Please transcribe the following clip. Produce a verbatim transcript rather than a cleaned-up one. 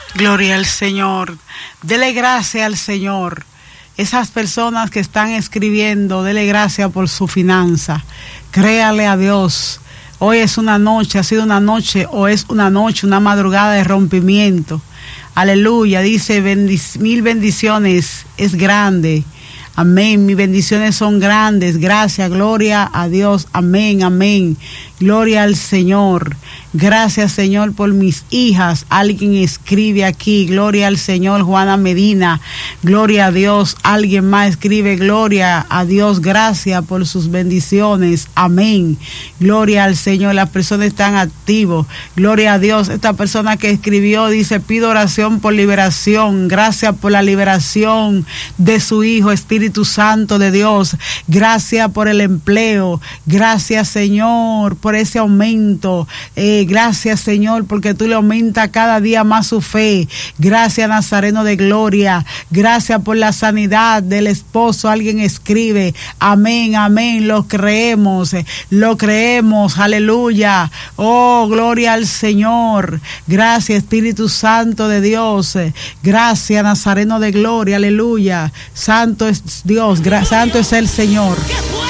Gloria al Señor. Dele gracias al Señor. Esas personas que están escribiendo, dele gracias por su finanza. Créale a Dios. Hoy es una noche, ha sido una noche, o es una noche, una madrugada de rompimiento. Aleluya. Dice, bendic- mil bendiciones es grande. Amén. Mis bendiciones son grandes. Gracias, gloria a Dios. Amén, amén. Gloria al Señor. Gracias, Señor, por mis hijas. Alguien escribe aquí, gloria al Señor. Juana Medina, gloria a Dios. Alguien más escribe, gloria a Dios. Gracias por sus bendiciones. Amén. Gloria al Señor. Las personas están activas. Gloria a Dios. Esta persona que escribió dice, pido oración por liberación. Gracias por la liberación de su Hijo, Espíritu Santo de Dios. Gracias por el empleo. Gracias, Señor, por ese aumento. Eh, gracias, Señor, porque tú le aumentas cada día más su fe. Gracias, Nazareno de gloria. Gracias por la sanidad del esposo. Alguien escribe, amén, amén. Lo creemos, lo creemos. Aleluya. Oh, gloria al Señor. Gracias, Espíritu Santo de Dios. Gracias, Nazareno de gloria. Aleluya. Santo es Dios. Gra- Santo es el Señor.